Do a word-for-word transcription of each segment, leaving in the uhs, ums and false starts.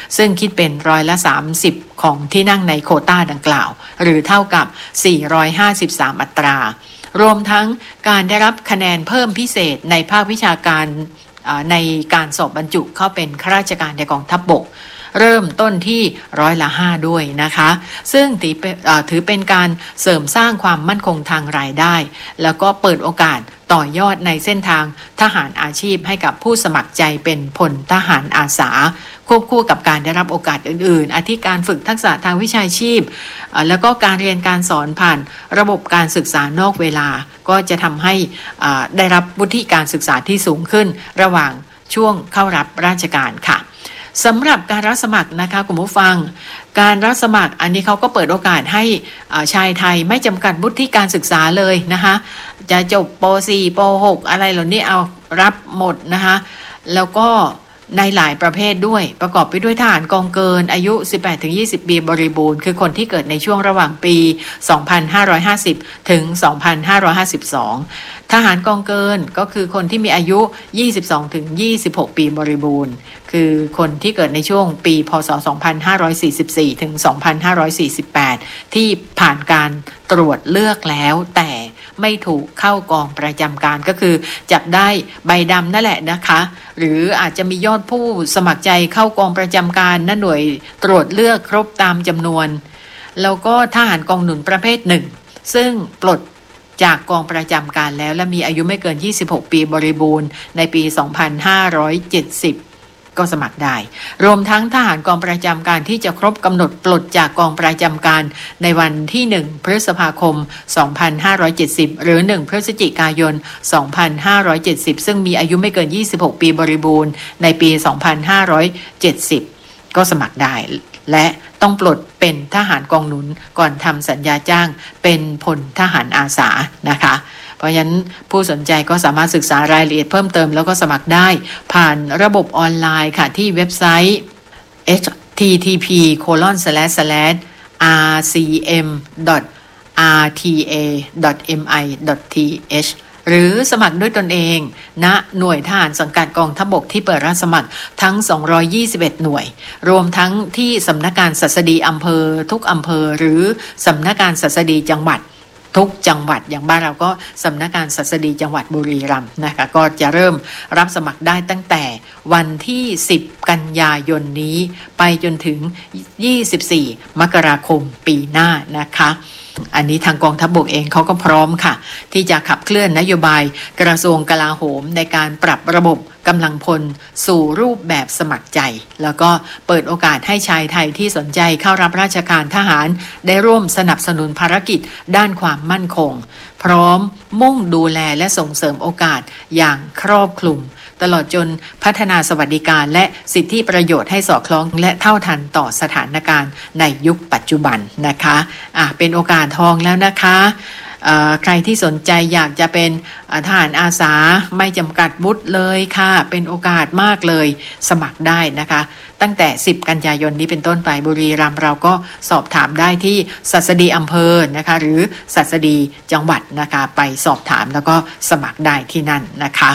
ซึ่งคิดเป็นร้อยละสามสิบของที่นั่งในโควต้าดังกล่าวหรือเท่ากับสี่ร้อยห้าสิบสามอัตรารวมทั้งการได้รับคะแนนเพิ่มพิเศษในภาควิชาการในการสอบบรรจุเข้าเป็นข้าราชการในกองทัพบกเริ่มต้นที่ร้อยละห้าด้วยนะคะซึ่งถือเป็นการเสริมสร้างความมั่นคงทางรายได้แล้วก็เปิดโอกาสต่อยอดในเส้นทางทหารอาชีพให้กับผู้สมัครใจเป็นพลทหารอาสาควบคู่กับการได้รับโอกาสอื่นๆอาทิการฝึกทักษะทางวิชาชีพแล้วก็การเรียนการสอนผ่านระบบการศึกษานอกเวลาก็จะทำให้ได้รับวุฒิการศึกษาที่สูงขึ้นระหว่างช่วงเข้ารับราชการค่ะสำหรับการรับสมัครนะคะคุณผู้ฟังการรับสมัครอันนี้เขาก็เปิดโอกาสให้ชายไทยไม่จำกัดวุฒิการศึกษาเลยนะคะจะจบป.สี่ ป.หก อะไรเหล่านี้เอารับหมดนะคะแล้วก็ในหลายประเภทด้วยประกอบไปด้วยทหารกองเกินอายุ สิบแปดถึงยี่สิบ ปีบริบูรณ์คือคนที่เกิดในช่วงระหว่างปี สองพันห้าร้อยห้าสิบ ถึง สองพันห้าร้อยห้าสิบสอง ทหารกองเกินก็คือคนที่มีอายุ ยี่สิบสองถึงยี่สิบหก ปีบริบูรณ์คือคนที่เกิดในช่วงปีพ.ศ. สองพันห้าร้อยสี่สิบสี่ ถึง สองพันห้าร้อยสี่สิบแปด ที่ผ่านการตรวจเลือกแล้วแต่ไม่ถูกเข้ากองประจำการก็คือจับได้ใบดำนั่นแหละนะคะหรืออาจจะมียอดผู้สมัครใจเข้ากองประจำการณหน่วยตรวจเลือกครบตามจำนวนแล้วก็ทหารกองหนุนประเภทหนึ่งซึ่งปลดจากกองประจำการแล้วและมีอายุไม่เกินยี่สิบหกปีบริบูรณ์ในปีสองพันห้าร้อยเจ็ดสิบก็สมัครได้รวมทั้งทหารกองประจำการที่จะครบกำหนดปลดจากกองประจำการในวันที่หนึ่งพฤษภาคมสองพันห้าร้อยเจ็ดสิบหรือหนึ่งพฤศจิกายนสองพันห้าร้อยเจ็ดสิบซึ่งมีอายุไม่เกินยี่สิบหกปีบริบูรณ์ในปีสองพันห้าร้อยเจ็ดสิบก็สมัครได้และต้องปลดเป็นทหารกองหนุนก่อนทำสัญญาจ้างเป็นพลทหารอาสานะคะเพราะฉะนั้นผู้สนใจก็สามารถศึกษารายละเอียดเพิ่มเติมแล้วก็สมัครได้ผ่านระบบออนไลน์ค่ะที่เว็บไซต์ เอช ที ที พี โคลอน สแลช สแลช อาร์ ซี เอ็ม ดอท อาร์ ที เอ ดอท เอ็ม ไอ ดอท ที เอช หรือสมัครด้วยตนเองณหน่วยทหารสังกัดกองทัพบกที่เปิดรับสมัครทั้งสองร้อยยี่สิบเอ็ดหน่วยรวมทั้งที่สำนักงานศัสดีอำเภอทุกอำเภอหรือสำนักงานศัสดีจังหวัดทุกจังหวัดอย่างบ้านเราก็สำนักงานศัสดีจังหวัดบุรีรัมย์นะคะก็จะเริ่มรับสมัครได้ตั้งแต่วันที่สิบกันยายนนี้ไปจนถึงยี่สิบสี่มกราคมปีหน้านะคะอันนี้ทางกองทัพบกเองเขาก็พร้อมค่ะที่จะขับเคลื่อนนโยบายกระทรวงกลาโหมในการปรับระบบกำลังพลสู่รูปแบบสมัครใจแล้วก็เปิดโอกาสให้ชายไทยที่สนใจเข้ารับราชการทหารได้ร่วมสนับสนุนภารกิจด้านความมั่นคงพร้อมมุ่งดูแลและส่งเสริมโอกาสอย่างครอบคลุมตลอดจนพัฒนาสวัสดิการและสิทธิประโยชน์ให้สอดคล้องและเท่าทันต่อสถานการณ์ในยุคปัจจุบันนะคะอ่ะเป็นโอกาสทองแล้วนะคะใครที่สนใจอยากจะเป็นทหารอาสาไม่จำกัดวุฒิเลยค่ะเป็นโอกาสมากเลยสมัครได้นะคะตั้งแต่สิบกันยายนนี้เป็นต้นไปบุรีรัมย์เราก็สอบถามได้ที่ศัสดีอำเภอนะคะหรือศัสดีจังหวัดนะคะไปสอบถามแล้วก็สมัครได้ที่นั่นนะคะ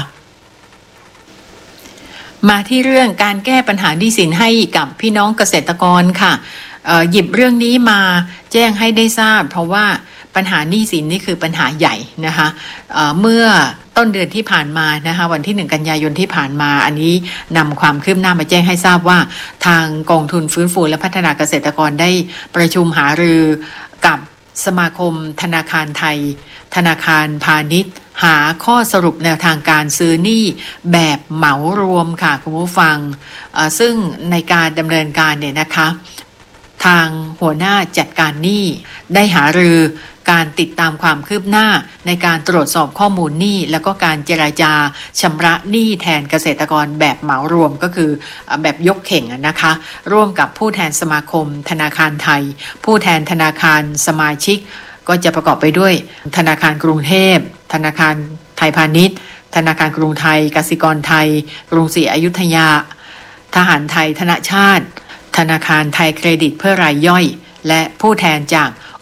มาที่เรื่องการแก้ปัญหาหนี้สินให้กับพี่น้องเกษตรกรค่ะหยิบเรื่องนี้มาแจ้งให้ได้ทราบเพราะว่าปัญหาหนี้สินนี่คือปัญหาใหญ่นะคะเอ่อเมื่อต้นเดือนที่ผ่านมานะคะวันที่หนึ่งกันยายนที่ผ่านมาอันนี้นำความคืบหน้ามาแจ้งให้ทราบว่าทางกองทุนฟื้นฟูและพัฒนาเกษตรกรได้ประชุมหารือกับสมาคมธนาคารไทยธนาคารพาณิชย์หาข้อสรุปแนวทางการซื้อหนี้แบบเหมารวมค่ะคุณผู้ฟังซึ่งในการดำเนินการเนี่ยนะคะทางหัวหน้าจัดการหนี้ได้หารือการติดตามความคืบหน้าในการตรวจสอบข้อมูลหนี้แล้วก็การเจรจาชำระหนี้แทนเกษตรกรแบบเหมารวมก็คือแบบยกเข่งนะคะร่วมกับผู้แทนสมาคมธนาคารไทยผู้แทนธนาคารสมาชิกก็จะประกอบไปด้วยธนาคารกรุงเทพธนาคารไทยพาณิชย์ธนาคารกรุงไทยกสิกรไทยกรุงศรีอยุธยาทหารไทยธนชาติธนาคารไทยเครดิตเพื่อรายย่อยและผู้แทนจาก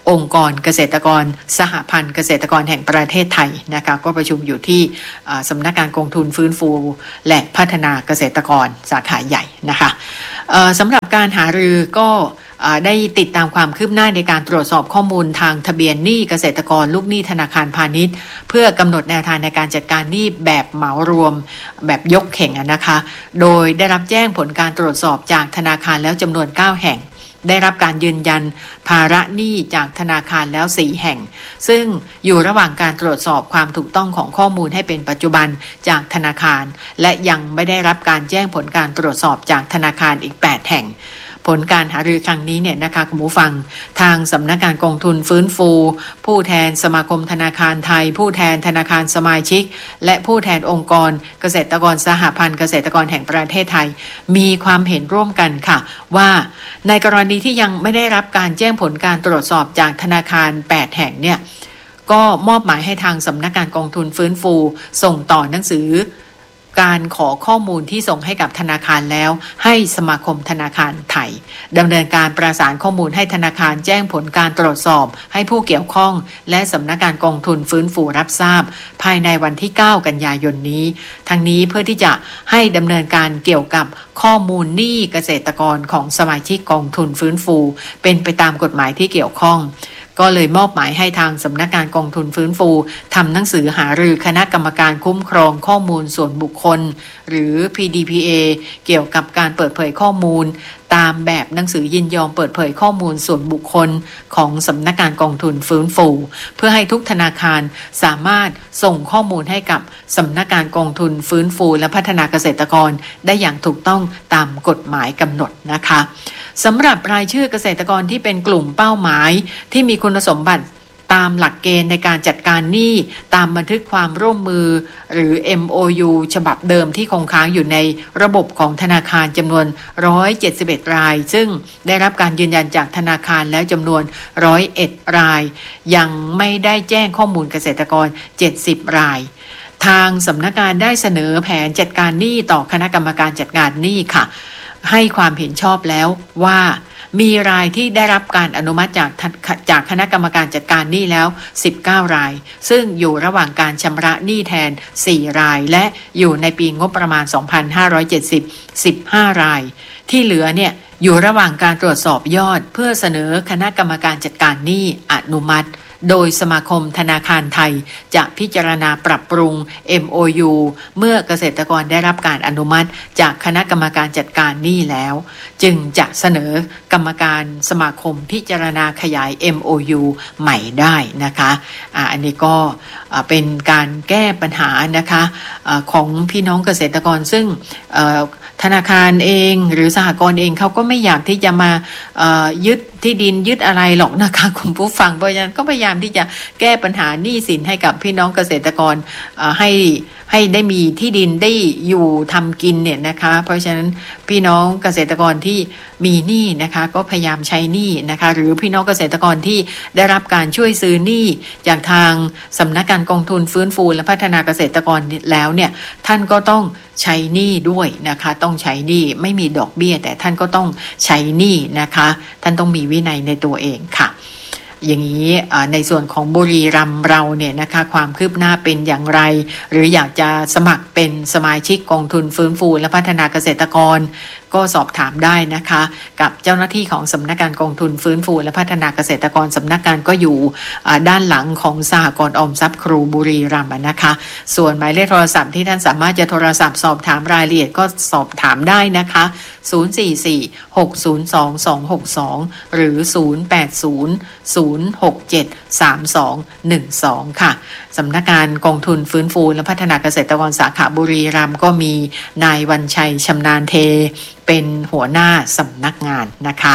องค์กรเกษตรกรสหพันธ์เกษตรกรแห่งประเทศไทยนะคะก็ประชุมอยู่ที่สำนักงานกองทุนฟื้นฟูและพัฒนาเกษตรกรสาขาใหญ่นะคะสำหรับการหารือก็ได้ติดตามความคืบหน้าในการตรวจสอบข้อมูลทางทะเบียนหนี้เกษตรกรลูกหนี้ธนาคารพาณิชย์เพื่อกำหนดแนวทางในการจัดการหนี้แบบเหมารวมแบบยกเข่งนะคะโดยได้รับแจ้งผลการตรวจสอบจากธนาคารแล้วจำนวนเก้าแห่งได้รับการยืนยันภาระหนี้จากธนาคารแล้วสี่แห่งซึ่งอยู่ระหว่างการตรวจสอบความถูกต้องของข้อมูลให้เป็นปัจจุบันจากธนาคารและยังไม่ได้รับการแจ้งผลการตรวจสอบจากธนาคารอีกแปดแห่งผลการหารือครั้งนี้เนี่ยนะคะคุณผู้ฟังทางสำนักงานกองทุนฟื้นฟูผู้แทนสมาคมธนาคารไทยผู้แทนธนาคารสมาชิกและผู้แทนองค์กรเกษตรกรสหพันธ์เกษตรกรแห่งประเทศไทยมีความเห็นร่วมกันค่ะว่าในกรณีที่ยังไม่ได้รับการแจ้งผลการตรวจสอบจากธนาคารแปดแห่งเนี่ยก็มอบหมายให้ทางสำนักงานกองทุนฟื้นฟูส่งต่อหนังสือการขอข้อมูลที่ส่งให้กับธนาคารแล้วให้สมาคมธนาคารไทยดำเนินการประสานข้อมูลให้ธนาคารแจ้งผลการตรวจสอบให้ผู้เกี่ยวข้องและสำนักงานกองทุนฟื้นฟูรับทราบภายในวันที่เก้ากันยายนนี้ทั้งนี้เพื่อที่จะให้ดำเนินการเกี่ยวกับข้อมูลหนี้เกษตรกรของสมาชิกกองทุนฟื้นฟูเป็นไปตามกฎหมายที่เกี่ยวข้องก็เลยมอบหมายให้ทางสำนักงานกองทุนฟื้นฟูทำหนังสือหารือคณะกรรมการคุ้มครองข้อมูลส่วนบุคคลหรือ พี ดี พี เอ เกี่ยวกับการเปิดเผยข้อมูลตามแบบหนังสือยินยอมเปิดเผยข้อมูลส่วนบุคคลของสำนักงานกองทุนฟื้นฟูเพื่อให้ทุกธนาคารสามารถส่งข้อมูลให้กับสำนักงานกองทุนฟื้นฟูและพัฒนาเกษตรกรได้อย่างถูกต้องตามกฎหมายกำหนดนะคะสำหรับรายชื่อเกษตรกรที่เป็นกลุ่มเป้าหมายที่มีคุณสมบัติตามหลักเกณฑ์ในการจัดการหนี้ตามบันทึกความร่วมมือหรือ เอ็ม โอ ยู ฉบับเดิมที่คงค้างอยู่ในระบบของธนาคารจำนวนหนึ่งร้อยเจ็ดสิบเอ็ดรายซึ่งได้รับการยืนยันจากธนาคารแล้วจำนวนหนึ่งร้อยเอ็ดรายยังไม่ได้แจ้งข้อมูลเกษตรกรเจ็ดสิบรายทางสำนักงานได้เสนอแผนจัดการหนี้ต่อคณะกรรมการจัดการหนี้ค่ะให้ความเห็นชอบแล้วว่ามีรายที่ได้รับการอนุมัติจากจากคณะกรรมการจัดการหนี้แล้วสิบเก้ารายซึ่งอยู่ระหว่างการชำระหนี้แทนสี่รายและอยู่ในปีงบประมาณสองพันห้าร้อยเจ็ดสิบ สิบห้ารายที่เหลือเนี่ยอยู่ระหว่างการตรวจสอบยอดเพื่อเสนอคณะกรรมการจัดการหนี้อนุมัติโดยสมาคมธนาคารไทยจะพิจารณาปรับปรุง เอ็ม โอ ยู เมื่อเกษตรกรได้รับการอนุมัติจากคณะกรรมการจัดการหนี้แล้วจึงจะเสนอกรรมการสมาคมพิจารณาขยาย เอ็ม โอ ยู ใหม่ได้นะคะอ่าอันนี้ก็เป็นการแก้ปัญหานะคะอะของพี่น้องเกษตรกรซึ่งธนาคารเองหรือสหกรณ์เองเขาก็ไม่อยากที่จะมายึดที่ดินยึดอะไรหรอกนะคะคุณผู้ฟังเพราะฉะนั้นก็พยายามที่จะแก้ปัญหาหนี้สินให้กับพี่น้องเกษตรกรให้ให้ได้มีที่ดินได้อยู่ทำกินเนี่ยนะคะเพราะฉะนั้นพี่น้องเกษตรกรที่มีหนี้นะคะก็พยายามใช้หนี้นะคะหรือพี่น้องเกษตรกรที่ได้รับการช่วยซื้อหนี้จากทางสำนักงานกองทุนฟื้นฟูและพัฒนาเกษตรกรแล้วเนี่ยท่านก็ต้องใช้หนี้ด้วยนะคะต้องใช้หนี้ไม่มีดอกเบี้ยแต่ท่านก็ต้องใช้หนี้นะคะท่านต้องมีวินัยในตัวเองค่ะอย่างนี้ในส่วนของบุรีรัมย์เราเนี่ยนะคะความคืบหน้าเป็นอย่างไรหรืออยากจะสมัครเป็นสมาชิกกองทุนฟื้นฟูและพัฒนาเกษตรกรก็สอบถามได้นะคะกับเจ้าหน้าที่ของสำนักงานกองทุนฟื้นฟูและพัฒนาเกษตรกรสำนักงานก็อยู่ด้านหลังของสหกรณ์ออมทรัพย์ครูบุรีรัมย์นะคะส่วนหมายเลขโทรศัพท์ที่ท่านสามารถจะโทรศัพท์สอบถามรายละเอียดก็สอบถามได้นะคะศูนย์ สี่ สี่ หก ศูนย์ สอง สอง หก สองหรือศูนย์ แปด ศูนย์ ศูนย์ หก เจ็ด สาม สอง หนึ่ง สองค่ะสำนักงานกองทุนฟื้นฟูและพัฒนาเกษตรกรสาขาบุรีรัมย์ก็มีนายวันชัยชำนาญเทเป็นหัวหน้าสำนักงานนะคะ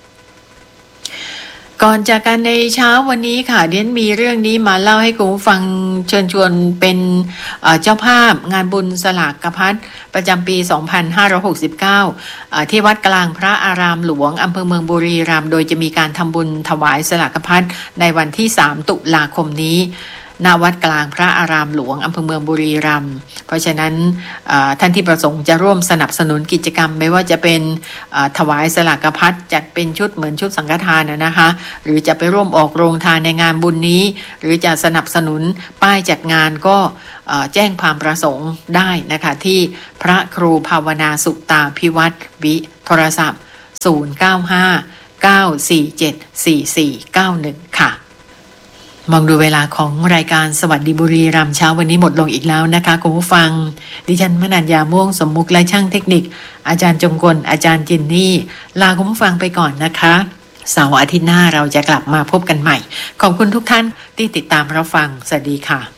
ก่อนจากกันในเช้าวันนี้ค่ะเดี๋ยวมีเรื่องนี้มาเล่าให้คุณผู้ฟังเชิญชวนเป็นเจ้าภาพงานบุญสลากพัดประจำปีสองพันห้าร้อยหกสิบเก้าที่วัดกลางพระอารามหลวงอำเภอเมืองบุรีรัมย์โดยจะมีการทำบุญถวายสลากพัดในวันที่สามตุลาคมนี้ณวัดกลางพระอารามหลวงอำเภอเมืองบุรีรัมย์เพราะฉะนั้นท่านที่ประสงค์จะร่วมสนับสนุนกิจกรรมไม่ว่าจะเป็นถวายสลากพัดจัดเป็นชุดเหมือนชุดสังฆทานนะคะหรือจะไปร่วมออกโรงทานในงานบุญนี้หรือจะสนับสนุนป้ายจัดงานก็แจ้งความประสงค์ได้นะคะที่พระครูภาวนาสุตาภิวัตรวิโทรศัพท์ศูนย์ เก้า ห้า เก้า สี่ เจ็ด สี่ สี่ เก้า หนึ่งค่ะมองดูเวลาของรายการสวัสดีบุรีรัมย์เช้าวันนี้หมดลงอีกแล้วนะคะคุณผู้ฟังดิฉันมนัญญาม่วงสมมุกและช่างเทคนิคอาจารย์จงกลอาจารย์จินนี่ลาคุณผู้ฟังไปก่อนนะคะเสาร์อาทิตย์หน้าเราจะกลับมาพบกันใหม่ขอบคุณทุกท่านที่ติดตามรับฟังสวัสดีค่ะ